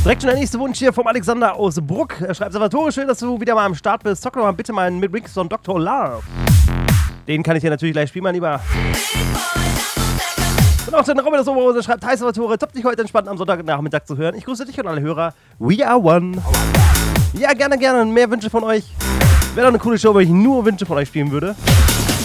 Direkt schon der nächste Wunsch hier vom Alexander aus Bruck. Er schreibt: Salvatore, schön, dass du wieder mal am Start bist. Zock doch mal bitte meinen mit Rickson Dr. Love. Den kann ich dir natürlich gleich spielen, mein Lieber. Und auch der Robin aus Oberhose schreibt: Hi Salvatore, top dich heute entspannt am Sonntagnachmittag zu hören. Ich grüße dich und alle Hörer. We are one. Ja, gerne, gerne. Mehr Wünsche von euch. Wäre doch eine coole Show, wenn ich nur Wünsche von euch spielen würde.